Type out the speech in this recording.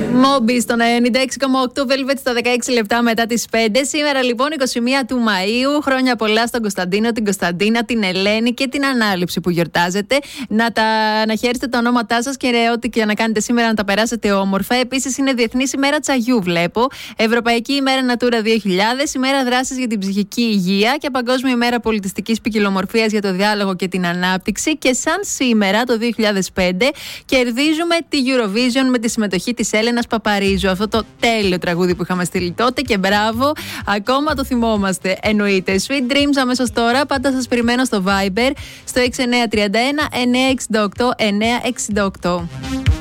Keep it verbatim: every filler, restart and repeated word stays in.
Μόμπι στον ενενήντα έξι κόμμα οκτώ, Velvet στα δεκαέξι λεπτά μετά τις πέντε. Σήμερα λοιπόν εικοστή πρώτη του Μαΐου. Χρόνια πολλά στον Κωνσταντίνο, την Κωνσταντίνα, την Ελένη και την Ανάληψη που γιορτάζετε. Να, τα, να χαίρεστε τα ονόματά σας και ό,τι και να κάνετε σήμερα να τα περάσετε όμορφα. Επίσης είναι Διεθνής ημέρα τσαγιού, βλέπω. Ευρωπαϊκή ημέρα Natura δύο χιλιάδες, ημέρα δράσης για την ψυχική υγεία και Παγκόσμια ημέρα πολιτιστικής ποικιλομορφίας για το διάλογο και την ανάπτυξη. Και σαν σήμερα το δύο χιλιάδες πέντε κερδίζουμε τη Eurovision με τη συμμετοχή της Έλενας Παπαρίζου. Αυτό το τέλειο τραγούδι που είχαμε στείλει τότε και μπράβο, ακόμα το θυμόμαστε. Εννοείται. Sweet Dreams αμέσως τώρα. Πάντα σας περιμένω στο Viber στο έξι εννιά τρία ένα εννιά έξι οκτώ εννιά έξι οκτώ.